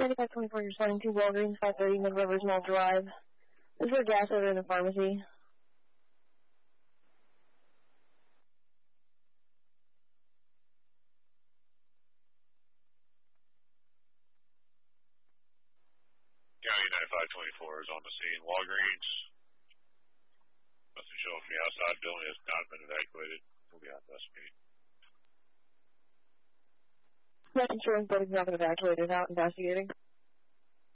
9524, you're responding to Walgreens, 530 Mid-Rivers Mall Drive. This is for gas over in the pharmacy. County 9524 is on the scene. Walgreens. Nothing showing from the outside building has not been evacuated. We'll be out investigating. Yes, insurance building's not been evacuated. Out investigating.